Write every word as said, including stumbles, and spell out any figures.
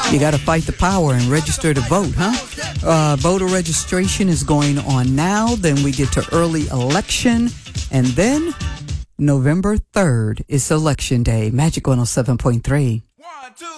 You got to fight the power and register to vote, huh? Uh, voter registration is going on now. Then we get to early election. And then November third is election day. Magic one oh seven point three. One, two.